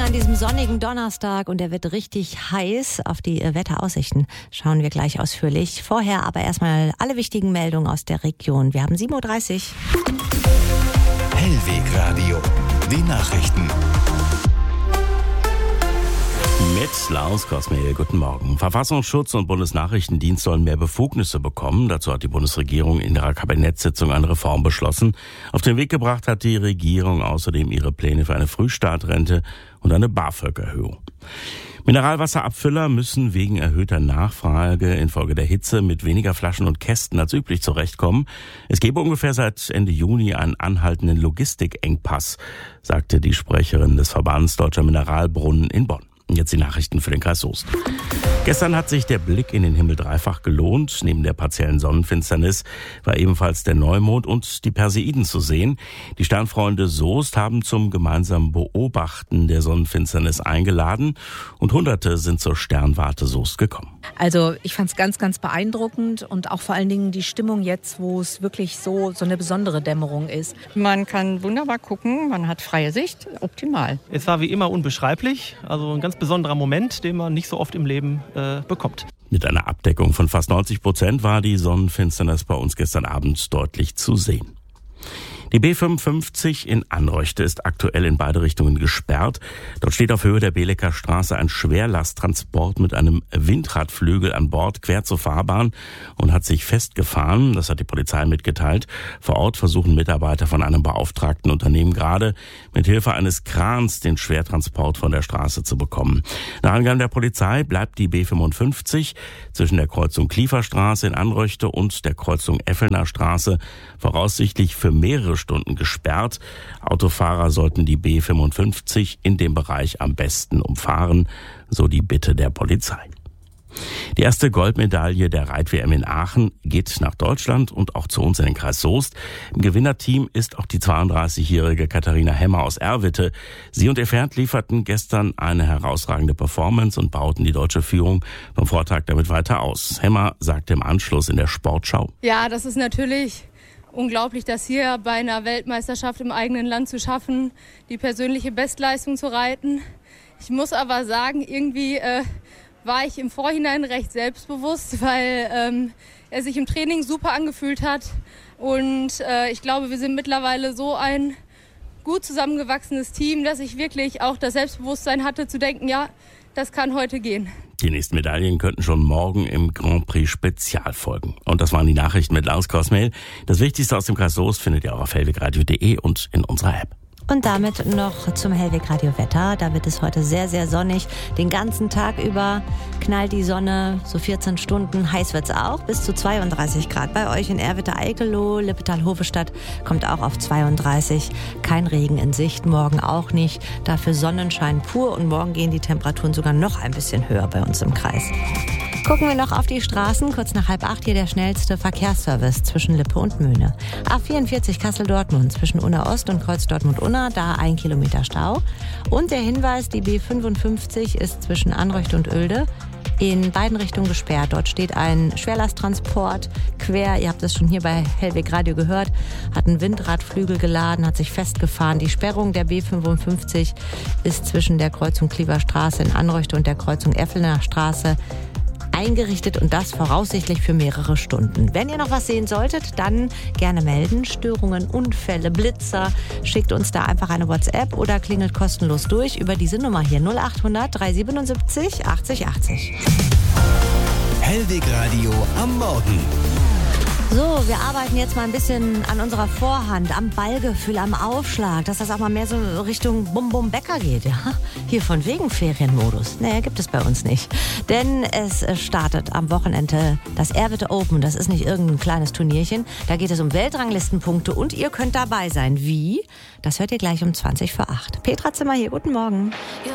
an diesem sonnigen Donnerstag und der wird richtig heiß. Auf die Wetteraussichten schauen wir gleich ausführlich. Vorher aber erstmal alle wichtigen Meldungen aus der Region. Wir haben 7.30 Uhr. Hellweg Radio, die Nachrichten. Mit Lars Kosmehl, guten Morgen. Verfassungsschutz und Bundesnachrichtendienst sollen mehr Befugnisse bekommen. Dazu hat die Bundesregierung in ihrer Kabinettssitzung eine Reform beschlossen. Auf den Weg gebracht hat die Regierung außerdem ihre Pläne für eine Frühstartrente und eine BAföG-Erhöhung. Mineralwasserabfüller müssen wegen erhöhter Nachfrage infolge der Hitze mit weniger Flaschen und Kästen als üblich zurechtkommen. Es gebe ungefähr seit Ende Juni einen anhaltenden Logistikengpass, sagte die Sprecherin des Verbands Deutscher Mineralbrunnen in Bonn. Jetzt die Nachrichten für den Kreis Soest. Gestern hat sich der Blick in den Himmel dreifach gelohnt. Neben der partiellen Sonnenfinsternis war ebenfalls der Neumond und die Perseiden zu sehen. Die Sternfreunde Soest haben zum gemeinsamen Beobachten der Sonnenfinsternis eingeladen und Hunderte sind zur Sternwarte Soest gekommen. Also ich fand es ganz, ganz beeindruckend und auch vor allen Dingen die Stimmung jetzt, wo es wirklich so eine besondere Dämmerung ist. Man kann wunderbar gucken, man hat freie Sicht, optimal. Es war wie immer unbeschreiblich, also ein ganz besonderer Moment, den man nicht so oft im Leben bekommt. Mit einer Abdeckung von fast 90% war die Sonnenfinsternis bei uns gestern Abend deutlich zu sehen. Die B55 in Anreuchte ist aktuell in beide Richtungen gesperrt. Dort steht auf Höhe der Belecker Straße ein Schwerlasttransport mit einem Windradflügel an Bord quer zur Fahrbahn und hat sich festgefahren. Das hat die Polizei mitgeteilt. Vor Ort versuchen Mitarbeiter von einem beauftragten Unternehmen gerade mit Hilfe eines Krans den Schwertransport von der Straße zu bekommen. Nach Angaben der Polizei bleibt die B55 zwischen der Kreuzung Klieferstraße in Anreuchte und der Kreuzung Effelner Straße voraussichtlich für mehrere Stunden gesperrt. Autofahrer sollten die B55 in dem Bereich am besten umfahren, so die Bitte der Polizei. Die erste Goldmedaille der Reit-WM in Aachen geht nach Deutschland und auch zu uns in den Kreis Soest. Im Gewinnerteam ist auch die 32-jährige Katharina Hemmer aus Erwitte. Sie und ihr Pferd lieferten gestern eine herausragende Performance und bauten die deutsche Führung vom Vortag damit weiter aus. Hemmer sagte im Anschluss in der Sportschau: Ja, das ist natürlich unglaublich, das hier bei einer Weltmeisterschaft im eigenen Land zu schaffen, die persönliche Bestleistung zu reiten. Ich muss aber sagen, irgendwie war ich im Vorhinein recht selbstbewusst, weil er sich im Training super angefühlt hat. Und ich glaube, wir sind mittlerweile so ein gut zusammengewachsenes Team, dass ich wirklich auch das Selbstbewusstsein hatte, zu denken, ja, das kann heute gehen. Die nächsten Medaillen könnten schon morgen im Grand Prix Spezial folgen. Und das waren die Nachrichten mit Lars Kosmehl. Das Wichtigste aus dem Kreis Soest findet ihr auch auf hellwegradio.de und in unserer App. Und damit noch zum Hellweg Radio Wetter. Da wird es heute sehr, sehr sonnig. Den ganzen Tag über knallt die Sonne, so 14 Stunden. Heiß wird's auch, bis zu 32 Grad. Bei euch in Erwitte-Eikeloh, Lippetal-Hofestadt kommt auch auf 32. Kein Regen in Sicht, morgen auch nicht. Dafür Sonnenschein pur und morgen gehen die Temperaturen sogar noch ein bisschen höher bei uns im Kreis. Gucken wir noch auf die Straßen. Kurz nach 7:30 hier der schnellste Verkehrsservice zwischen Lippe und Möhne. A44 Kassel-Dortmund zwischen Unna Ost und Kreuz Dortmund-Unna, da 1 Kilometer Stau. Und der Hinweis, die B55 ist zwischen Anreuchte und Oelde in beiden Richtungen gesperrt. Dort steht ein Schwerlasttransport quer, ihr habt es schon hier bei Hellweg Radio gehört, hat einen Windradflügel geladen, hat sich festgefahren. Die Sperrung der B55 ist zwischen der Kreuzung Klieverstraße in Anreuchte und der Kreuzung Effelner Straße eingerichtet und das voraussichtlich für mehrere Stunden. Wenn ihr noch was sehen solltet, dann gerne melden. Störungen, Unfälle, Blitzer. Schickt uns da einfach eine WhatsApp oder klingelt kostenlos durch über diese Nummer hier 0800 377 80 80. Hellweg Radio am Morgen. So, wir arbeiten jetzt mal ein bisschen an unserer Vorhand, am Ballgefühl, am Aufschlag, dass das auch mal mehr so Richtung Bum-Bum-Bäcker geht, ja? Hier von wegen Ferienmodus. Nee, gibt es bei uns nicht. Denn es startet am Wochenende das Erwitte Open. Das ist nicht irgendein kleines Turnierchen. Da geht es um Weltranglistenpunkte und ihr könnt dabei sein. Wie? Das hört ihr gleich um 7:20. Petra Zimmer hier, guten Morgen.